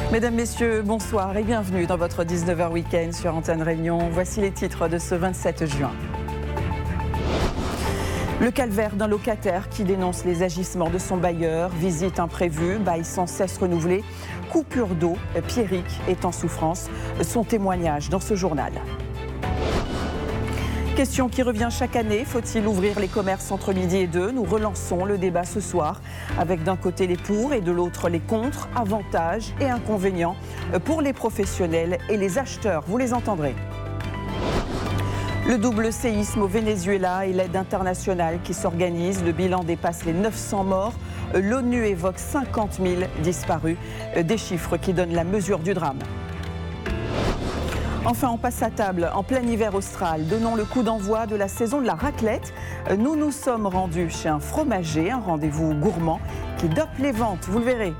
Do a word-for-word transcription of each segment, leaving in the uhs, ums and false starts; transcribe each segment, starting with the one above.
Mesdames, Messieurs, bonsoir et bienvenue dans votre dix-neuf heures Week-end sur Antenne Réunion. Voici les titres de ce vingt-sept juin. Le calvaire d'un locataire qui dénonce les agissements de son bailleur, visite imprévue, bail sans cesse renouvelé, coupure d'eau, Pierrick est en souffrance. Son témoignage dans ce journal. Question qui revient chaque année, faut-il ouvrir les commerces entre midi et deux? Nous relançons le débat ce soir avec d'un côté les pour et de l'autre les contre, avantages et inconvénients pour les professionnels et les acheteurs. Vous les entendrez. Le double séisme au Venezuela et l'aide internationale qui s'organise. Le bilan dépasse les neuf cents morts. L'ONU évoque cinquante mille disparus, des chiffres qui donnent la mesure du drame. Enfin, on passe à table en plein hiver austral. Donnons le coup d'envoi de la saison de la raclette. Nous nous sommes rendus chez un fromager, un rendez-vous gourmand qui dope les ventes, vous le verrez.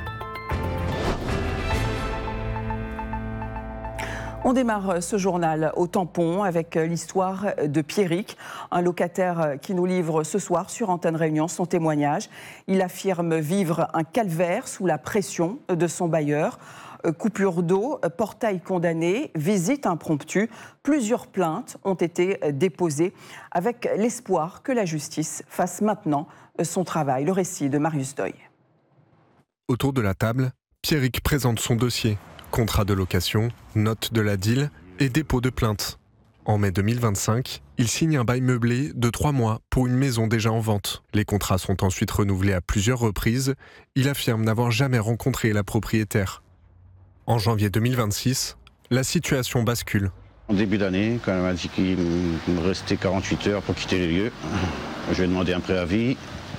On démarre ce journal au tampon avec l'histoire de Pierrick, un locataire qui nous livre ce soir sur Antenne Réunion son témoignage. Il affirme vivre un calvaire sous la pression de son bailleur. Coupure d'eau, portail condamné, visite impromptue. Plusieurs plaintes ont été déposées avec l'espoir que la justice fasse maintenant son travail. Le récit de Marius Doy. Autour de la table, Pierrick présente son dossier. Contrat de location, note de la D I L et dépôt de plainte. En mai deux mille vingt-cinq, il signe un bail meublé de trois mois pour une maison déjà en vente. Les contrats sont ensuite renouvelés à plusieurs reprises. Il affirme n'avoir jamais rencontré la propriétaire. En janvier deux mille vingt-six, la situation bascule. En début d'année, quand elle m'a dit qu'il me restait quarante-huit heures pour quitter les lieux, je lui ai demandé un préavis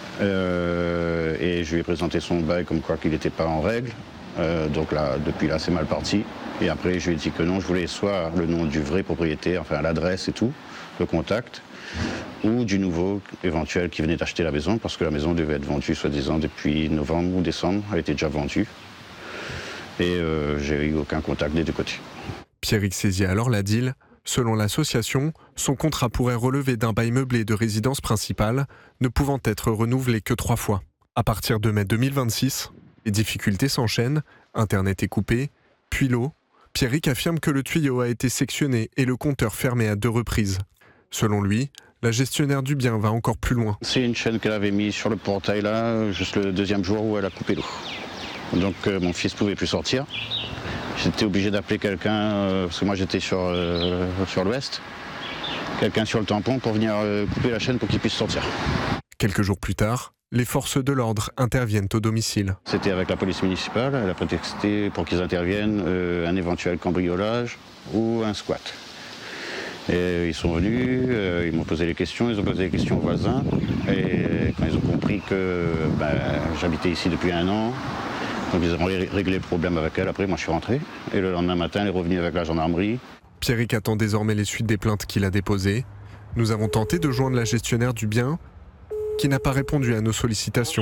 euh, et je lui ai présenté son bail comme quoi qu'il n'était pas en règle. Euh, donc là, depuis là, c'est mal parti. Et après, je lui ai dit que non, je voulais soit le nom du vrai propriétaire, enfin l'adresse et tout, le contact, ou du nouveau éventuel qui venait d'acheter la maison, parce que la maison devait être vendue, soi-disant, depuis novembre ou décembre. Elle était déjà vendue. Et euh, j'ai eu aucun contact des deux côtés. Pierrick saisit alors la D I L. Selon l'association, son contrat pourrait relever d'un bail meublé de résidence principale, ne pouvant être renouvelé que trois fois. À partir de mai deux mille vingt-six, les difficultés s'enchaînent, Internet est coupé, puis l'eau. Pierrick affirme que le tuyau a été sectionné et le compteur fermé à deux reprises. Selon lui, la gestionnaire du bien va encore plus loin. C'est une chaîne qu'elle avait mise sur le portail là, juste le deuxième jour où elle a coupé l'eau. Donc euh, mon fils ne pouvait plus sortir. J'étais obligé d'appeler quelqu'un, euh, parce que moi j'étais sur, euh, sur l'ouest, quelqu'un sur le tampon pour venir euh, couper la chaîne pour qu'il puisse sortir. Quelques jours plus tard, les forces de l'ordre interviennent au domicile. C'était avec la police municipale, elle a prétexté pour qu'ils interviennent euh, un éventuel cambriolage ou un squat. Et ils sont venus, euh, ils m'ont posé les questions, ils ont posé les questions aux voisins. Et quand ils ont compris que ben, j'habitais ici depuis un an, donc ils ont réglé le problème avec elle. Après, moi je suis rentré. Et le lendemain matin, elle est revenue avec la gendarmerie. Pierrick attend désormais les suites des plaintes qu'il a déposées. Nous avons tenté de joindre la gestionnaire du bien, qui n'a pas répondu à nos sollicitations.